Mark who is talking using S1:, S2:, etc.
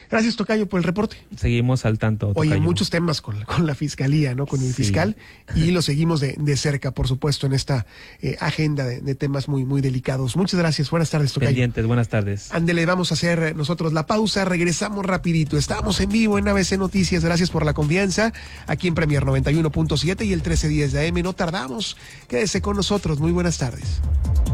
S1: Gracias, tocayo, por el reporte.
S2: Seguimos al tanto, tocayo.
S1: Oye, muchos temas con la fiscalía, ¿no? Con el fiscal, y lo seguimos de cerca, por supuesto, en esta agenda de temas muy, muy delicados. Muchas gracias, buenas tardes, tocayo.
S2: Pendientes, buenas tardes.
S1: Ándele, vamos a hacer nosotros la pausa, regresamos rapidito. Estamos en vivo en ABC Noticias, gracias por la confianza, aquí en Premier 91.7 y el 1310 de AM. No tardamos, quédese con nosotros, muy buenas tardes.